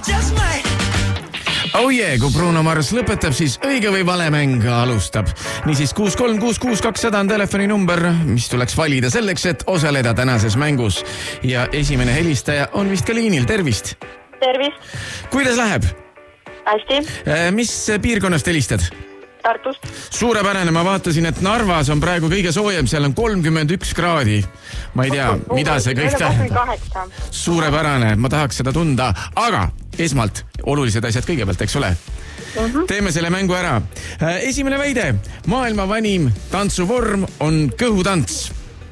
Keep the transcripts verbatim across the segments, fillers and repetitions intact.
Oh yeah, kui Bruno Mars lõpetab, siis õige või vale mäng alustab. Niisiis kuus kolm kuus kuus kakssada on telefoni number, mis tuleks valida selleks, et osaleda tänases mängus. Ja esimene helistaja on vist ka liinil. Tervist! Tervist! Kuidas läheb? Hästi. Mis piirkonnast helistad? Tartust. Suurepärane, ma vaatasin, et Narvas on praegu kõige soojem, seal on kolmkümmend üks kraadi. Ma ei tea, mida see kõik tähendab. Suurepärane, ma tahaks seda tunda, aga esmalt olulised asjad kõigepealt, eks ole? Uh-huh. Teeme selle mängu ära. Esimene väide, maailma vanim tantsuvorm on kõhutants.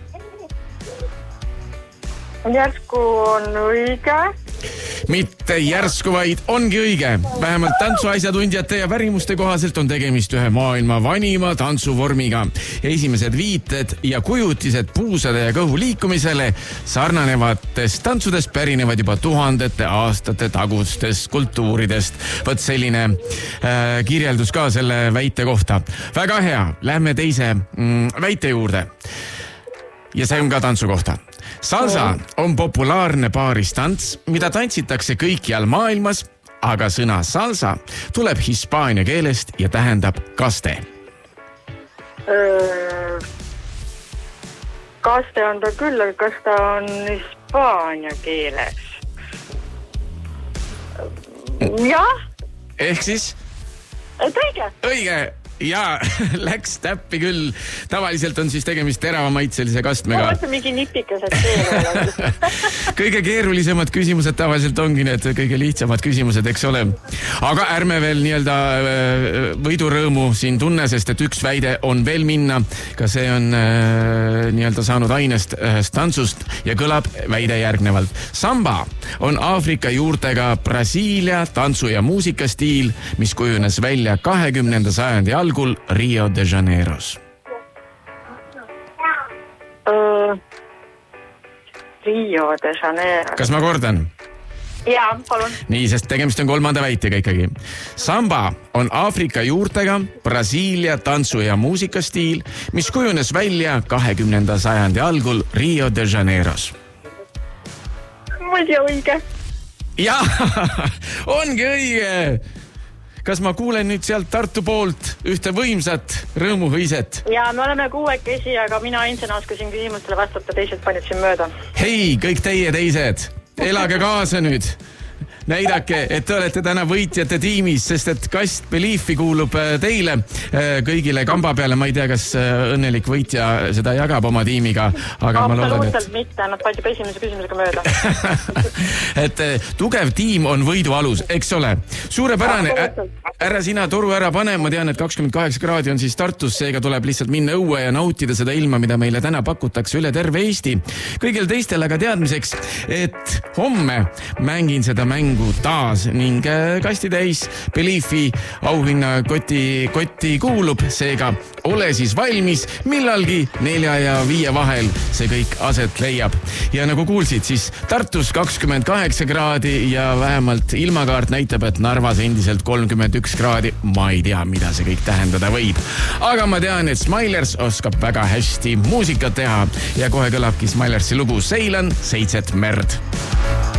Järsku on õige. Mitte järsku, vaid ongi õige. Vähemalt tantsuasjatundjate ja värimuste kohaselt on tegemist ühe maailma vanima tantsuvormiga. Esimesed viited ja kujutised puusade ja kõhu liikumisele sarnanevatest tantsudest pärinevad juba tuhandete aastate tagustest kultuuridest. Võt selline äh, kirjeldus ka selle väite kohta. Väga hea, lähme teise mm, väite juurde. Ja see on ka tantsu kohta. Salsa on populaarne paaristants, mida tantsitakse kõikjal maailmas, aga sõna salsa tuleb hispaania keelest ja tähendab kaste. Kaste on ta küll, aga kas ta on hispaania keeles? Jah. Ehk siis? Et õige. Õige. Ja, läks täppi küll. Tavaliselt on siis tegemist terava maitselise kastmega. Ma mõtlen mingi nipikesed keerulised. Kõige keerulisemad küsimused tavaliselt ongi need kõige lihtsamad küsimused, eks ole. Aga ärme veel nii-öelda võidurõõmu siin tunne, sest et üks väide on veel minna. Ka see on nii-öelda saanud ainest tantsust ja kõlab väide järgnevalt. Samba on Aafrika juurtega Brasiilia tantsu- ja muusikastiil, mis kujunes välja kahekümnenda sajandi all Rio de Janeiros. Uh, Rio de Janeiro. Kas ma kordan? Jaa, palun. Nii, sest tegemist on kolmanda väitega ikkagi. Samba on Aafrika juurtega Brasiilia tantsu- ja muusikastiil, mis kujunes välja kahekümnenda sajandi algul Rio de Janeiros. Ma ei tea õige. Jaa, ongi õige. Kas ma kuulen nüüd sealt Tartu poolt ühte võimsat rõõmuhõiset? Jaa, me oleme kuuekesi, aga mina ainsana oskasin küsimustele vastata, teised panid siin mööda. Hei, kõik teie teised, elage kaasa nüüd. Näidake, et te olete täna võitjate tiimis, sest et kast Beliefi kuulub teile kõigile kamba peale. Ma ei tea, kas õnnelik võitja seda jagab oma tiimiga, aga ma loodan, et... Absoluutselt mitte, nad panid juba esimese küsimusega mööda. Et tugev tiim on võidu alus, eks ole. Suurepärane, ära sina toru ära pane, ma tean, et kakskümmend kaheksa kraadi on siis Tartus, seega tuleb lihtsalt minna õue ja nautida seda ilma, mida meile täna pakutakse üle terve Eesti. Kõigil teistel aga teadmiseks, et homme mängin seda mängu taas ning kasti täis Beliefi auhinna koti, koti kuulub, seega ole siis valmis millalgi nelja ja viie vahel see kõik aset leiab. Ja nagu kuulsid, siis Tartus kakskümmend kaheksa kraadi ja vähemalt ilmakaart näitab, et Narvas endiselt kolmkümmend üks kraadi. Ma ei tea, mida see kõik tähendada võib. Aga ma tean, et Smilers oskab väga hästi muusikat teha ja kohe kõlabki Smilersi lugu Seilan seitset merd.